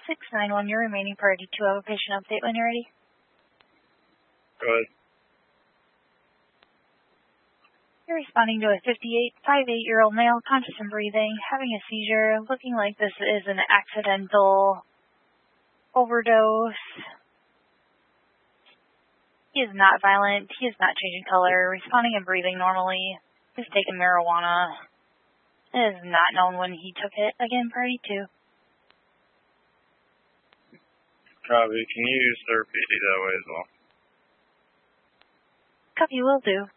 691, your remaining priority 2. Have a patient update when you're ready. Go ahead. You're responding to a 58-year-old male, conscious and breathing, having a seizure, looking like this is an accidental overdose. He is not violent. He is not changing color, responding and breathing normally. He's taken marijuana. It is not known when he took it. Again, priority 2. Copy. Can you use therapy that way as well? Copy, will do.